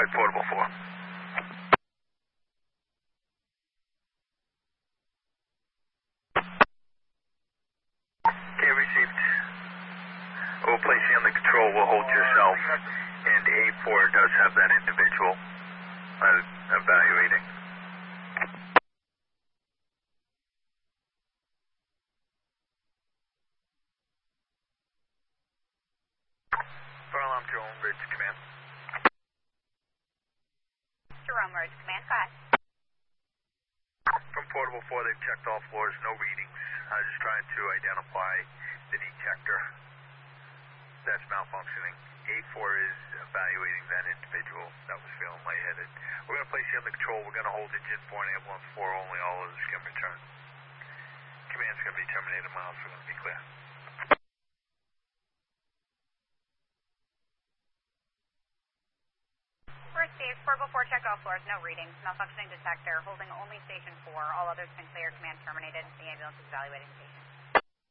ahead, Portable 4. Okay, received. We'll place you on the control. We'll hold yourself. And A4 does have that individual evaluating. Fire alarm, Jerome Ridge Command. Jerome Ridge Command, go ahead. From Portable 4, they've checked all floors, no readings. Just trying to identify the detector that's malfunctioning. A4 is evaluating that individual that was feeling lightheaded. We're going to place you on the control. We're going to hold engine 4 and ambulance 4 only. All others can return. Command's going to be terminated. Miles, we're going to be clear. Received. Portable 4, checked all floors, no readings. Malfunctioning detector, holding only station 4. All others can clear. Command terminated. The ambulance is evaluating the patient.